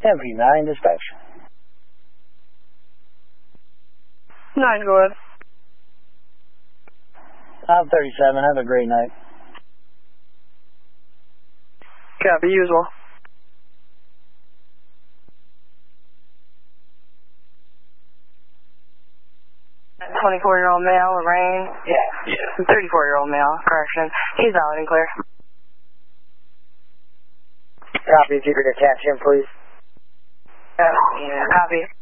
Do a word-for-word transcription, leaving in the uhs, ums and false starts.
M P nine dispatch. nine, go ahead. I'm thirty-seven. Have a great night. Copy, you as well. twenty-four-year-old male, Lorraine. Yeah. Yeah. thirty-four-year-old male, correction. He's valid and clear. Copy, if you could attach him, please. Uh, yeah, copy.